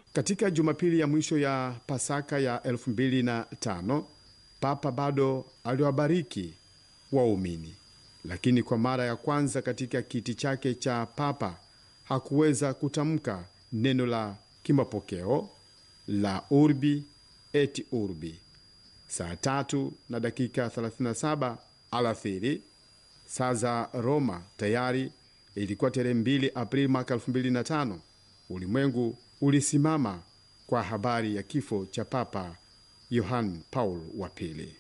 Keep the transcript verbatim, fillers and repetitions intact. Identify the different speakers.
Speaker 1: Katika Jumapili ya mwisho ya Pasaka ya elfu mbili na tano, Papa bado aliwabariki waumini, lakini kwa mara ya kwanza katika kiti chake cha Papa hakuweza kutamka neno la kimapokeo la Urbi et Urbi. Saa tatu na dakika thelathini na saba alasiri saa za Roma, tayari ilikuwa tarehe mbili Aprili mwaka elfu mbili na tano, ulimwengu ulisimama kwa habari ya kifo cha Papa Yohane Paul wa pili.